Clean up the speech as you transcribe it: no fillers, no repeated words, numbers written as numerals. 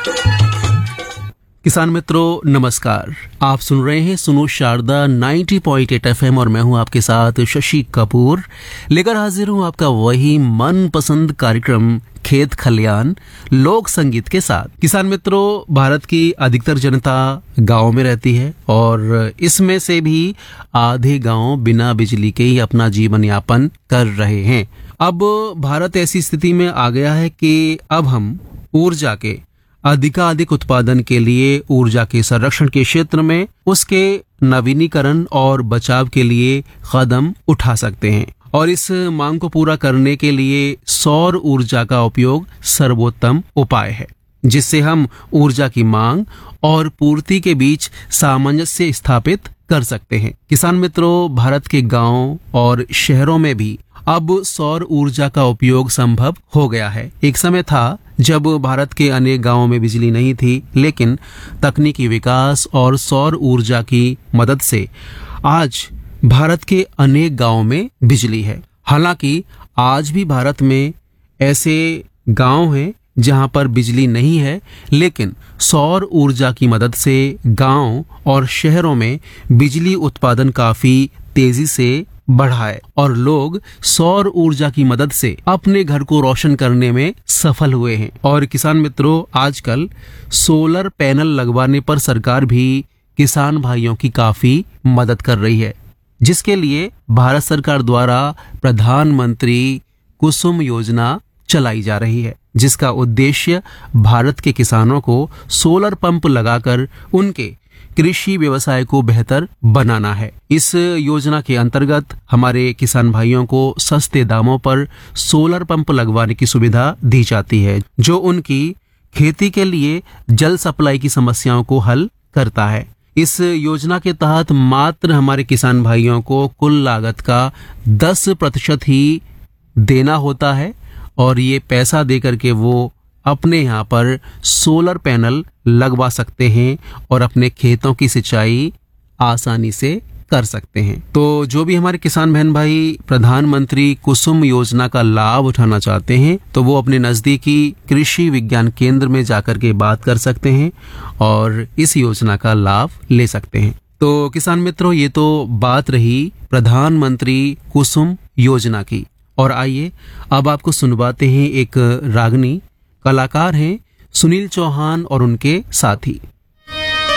किसान मित्रों नमस्कार। आप सुन रहे हैं सुनो शारदा 90.8 FM और मैं हूं आपके साथ शशि कपूर, लेकर हाजिर हूं आपका वही मनपसंद कार्यक्रम खेत खलियान लोक संगीत के साथ। किसान मित्रों, भारत की अधिकतर जनता गांव में रहती है और इसमें से भी आधे गांव बिना बिजली के ही अपना जीवन यापन कर रहे हैं। अब भारत ऐसी स्थिति में आ गया है कि अब हम ऊर्जा के अधिकाधिक उत्पादन के लिए ऊर्जा के संरक्षण के क्षेत्र में उसके नवीनीकरण और बचाव के लिए कदम उठा सकते हैं और इस मांग को पूरा करने के लिए सौर ऊर्जा का उपयोग सर्वोत्तम उपाय है, जिससे हम ऊर्जा की मांग और पूर्ति के बीच सामंजस्य स्थापित कर सकते हैं। किसान मित्रों, भारत के गांव और शहरों में भी अब सौर ऊर्जा का उपयोग संभव हो गया है। एक समय था जब भारत के अनेक गांवों में बिजली नहीं थी, लेकिन तकनीकी विकास और सौर ऊर्जा की मदद से आज भारत के अनेक गांवों में बिजली है। हालांकि आज भी भारत में ऐसे गांव हैं जहां पर बिजली नहीं है, लेकिन सौर ऊर्जा की मदद से गांव और शहरों में बिजली उत्पादन काफी तेजी से बढ़ा है और लोग सौर ऊर्जा की मदद से अपने घर को रोशन करने में सफल हुए हैं। और किसान मित्रों, आजकल सोलर पैनल लगवाने पर सरकार भी किसान भाइयों की काफी मदद कर रही है, जिसके लिए भारत सरकार द्वारा प्रधानमंत्री कुसुम योजना चलाई जा रही है, जिसका उद्देश्य भारत के किसानों को सोलर पंप लगाकर उनके कृषि व्यवसाय को बेहतर बनाना है। इस योजना के अंतर्गत हमारे किसान भाइयों को सस्ते दामों पर सोलर पंप लगवाने की सुविधा दी जाती है, जो उनकी खेती के लिए जल सप्लाई की समस्याओं को हल करता है। इस योजना के तहत मात्र हमारे किसान भाइयों को कुल लागत का 10% ही देना होता है और ये पैसा देकर के वो अपने यहाँ पर सोलर पैनल लगवा सकते हैं और अपने खेतों की सिंचाई आसानी से कर सकते हैं। तो जो भी हमारे किसान बहन भाई प्रधानमंत्री कुसुम योजना का लाभ उठाना चाहते हैं, तो वो अपने नजदीकी कृषि विज्ञान केंद्र में जाकर के बात कर सकते हैं और इस योजना का लाभ ले सकते हैं। तो किसान मित्रों, ये तो बात रही प्रधानमंत्री कुसुम योजना की। और आइए अब आपको सुनवाते हैं एक रागनी, कलाकार हैं सुनील चौहान और उनके साथी।